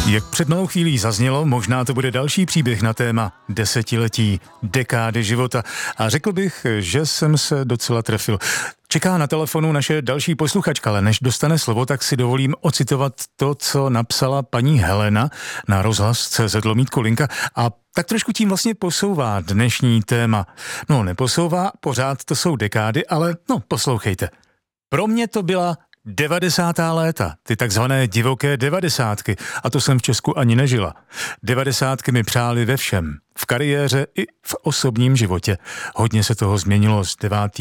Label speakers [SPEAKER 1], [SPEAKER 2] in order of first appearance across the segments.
[SPEAKER 1] Jak před malou chvílí zaznělo, možná to bude další příběh na téma desetiletí, dekády života. A řekl bych, že jsem se docela trefil. Čeká na telefonu naše další posluchačka, ale než dostane slovo, tak si dovolím ocitovat to, co napsala paní Helena na rozhlas.cz/linka a tak trošku tím vlastně posouvá dnešní téma. No, neposouvá, pořád to jsou dekády, ale poslouchejte. Pro mě to byla 90. léta, ty takzvané divoké 90. A to jsem v Česku ani nežila. 90. mi přáli ve všem. V kariéře i v osobním životě. Hodně se toho změnilo s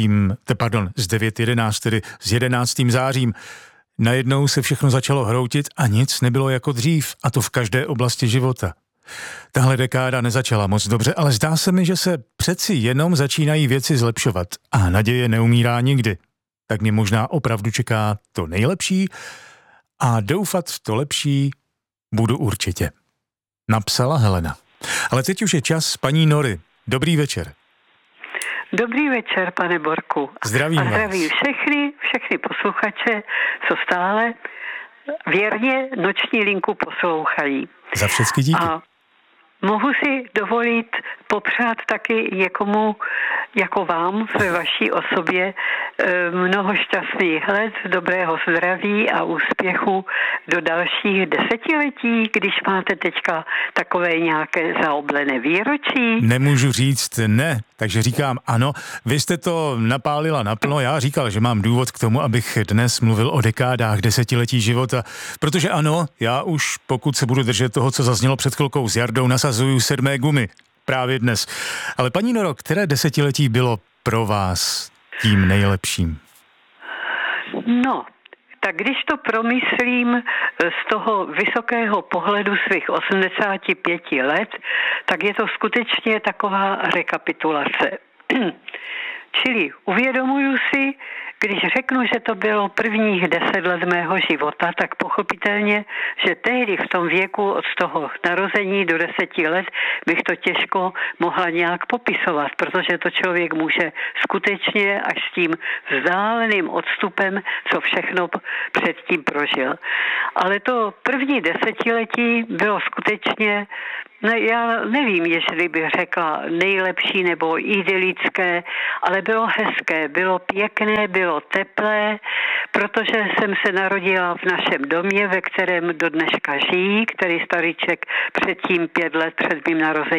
[SPEAKER 1] 9.11, tedy s 11. zářím. Najednou se všechno začalo hroutit a nic nebylo jako dřív, a to v každé oblasti života. Tahle dekáda nezačala moc dobře, ale zdá se mi, že se přeci jenom začínají věci zlepšovat a naděje neumírá nikdy. Tak mě možná opravdu čeká to nejlepší a doufat v to lepší budu určitě. Napsala Helena. Ale teď už je čas paní Nory. Dobrý večer.
[SPEAKER 2] Dobrý večer, pane Borku.
[SPEAKER 1] Zdravím vás.
[SPEAKER 2] Zdravím všechny posluchače, co stále věrně noční linku poslouchají.
[SPEAKER 1] Za všechny díky.
[SPEAKER 2] A mohu si dovolit popřát taky někomu jako vám ve vaší osobě mnoho šťastných let, dobrého zdraví a úspěchu do dalších desetiletí, když máte teďka takové nějaké zaoblené výročí.
[SPEAKER 1] Nemůžu říct ne, takže říkám ano. Vy jste to napálila naplno, já říkal, že mám důvod k tomu, abych dnes mluvil o dekádách desetiletí života, protože ano, já už pokud se budu držet toho, co zaznělo před chvilkou s Jardou, nasazuju 7. gumy. Právě dnes. Ale paní Noro, které desetiletí bylo pro vás tím nejlepším?
[SPEAKER 2] No, tak když to promyslím z toho vysokého pohledu svých 85 let, tak je to skutečně taková rekapitulace. Čili uvědomuju si, když řeknu, že to bylo prvních 10 let mého života, tak pochopitelně, že tehdy v tom věku od toho narození do 10 let bych to těžko mohla nějak popisovat, protože to člověk může skutečně až s tím vzdáleným odstupem, co všechno předtím prožil. Ale to první desetiletí bylo skutečně, já nevím, jestli bych řekla nejlepší nebo idylické, ale bylo hezké, bylo pěkné, bylo teplé, protože jsem se narodila v našem domě, ve kterém do dneška žijí, který starýček předtím 5 let před mým narozením